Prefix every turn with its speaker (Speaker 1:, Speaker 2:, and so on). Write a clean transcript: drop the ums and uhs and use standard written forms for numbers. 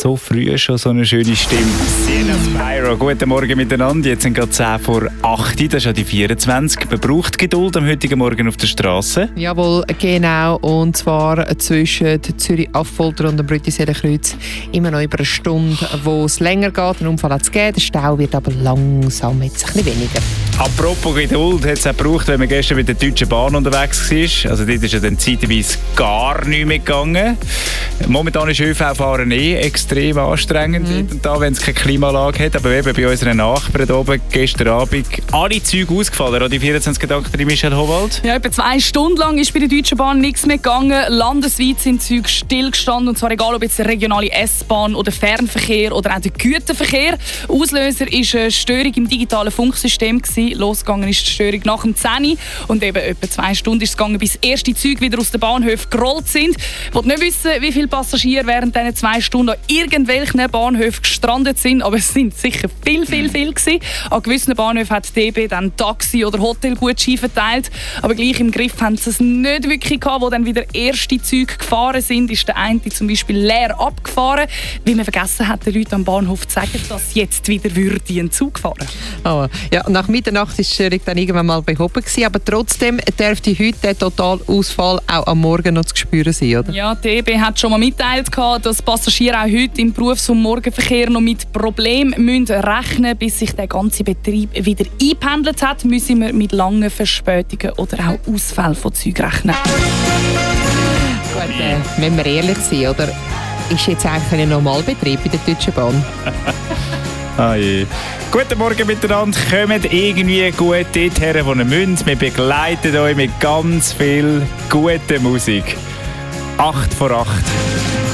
Speaker 1: so früh schon so eine schöne Stimme. Sienna Spyro, guten Morgen miteinander. Jetzt sind gerade 10 vor 8 Uhr, das ist ja die 24. Man braucht Geduld am heutigen Morgen auf der Straße.
Speaker 2: Jawohl, genau. Und zwar zwischen Zürich-Affolter und dem Brüttiseelenkreuz immer noch über eine Stunde, wo es länger geht. Ein Unfall hat es gegeben, der Stau wird aber langsam jetzt ein bisschen weniger.
Speaker 1: Apropos Geduld, hat es auch gebraucht, wenn man gestern mit der Deutschen Bahn unterwegs war. Also dort ist ja dann zeitweise gar nichts mehr gegangen. Momentan ist ÖV-Fahren extrem anstrengend, da, wenn es keine Klimaanlage hat. Aber eben bei unseren Nachbarn hier oben gestern Abend alle Züge ausgefallen. Oder die 24 Gedanken, Michelle Howald?
Speaker 3: Ja, etwa 2 Stunden lang ist bei der Deutschen Bahn nichts mehr gegangen. Landesweit sind Züge stillgestanden. Und zwar egal, ob jetzt der regionale S-Bahn oder Fernverkehr oder auch der Güterverkehr. Auslöser war eine Störung im digitalen Funksystem. Losgegangen ist die Störung nach dem 10 Uhr. Und eben etwa 2 Stunden ist es gegangen, bis erste Züge wieder aus den Bahnhöfen gerollt sind. Ich will nicht wissen, wie viele Passagiere während diesen 2 Stunden an irgendwelchen Bahnhöfen gestrandet sind, aber es sind sicher viel gewesen. An gewissen Bahnhöfen hat die DB dann Taxi- oder Hotelgutscheine verteilt, aber gleich im Griff haben sie es nicht wirklich gehabt. Wo dann wieder erste Züge gefahren sind, ist der eine zum Beispiel leer abgefahren, weil man vergessen hat, den Leuten am Bahnhof zu sagen, dass jetzt wieder ein Zug fahren würde.
Speaker 2: Oh, ja, nach Mitternacht war die Störung dann irgendwann mal behoben gewesen, aber trotzdem dürfte heute der Totalausfall auch am Morgen noch zu spüren sein, oder?
Speaker 3: Ja, die DB hat schon mal mitteilt, dass Passagiere auch heute im Berufs- und Morgenverkehr noch mit Problemen rechnen müssen. Bis sich der ganze Betrieb wieder eingependelt hat, müssen wir mit langen Verspätungen oder auch Ausfällen von Zügen rechnen.
Speaker 2: Gut, wenn wir ehrlich sind, oder? Ist jetzt eigentlich ein Normalbetrieb bei der Deutschen Bahn?
Speaker 1: Guten Morgen miteinander. Kommt irgendwie gut dorthin, wo ihr müsst. Wir begleiten euch mit ganz viel guter Musik. 8 vor 8.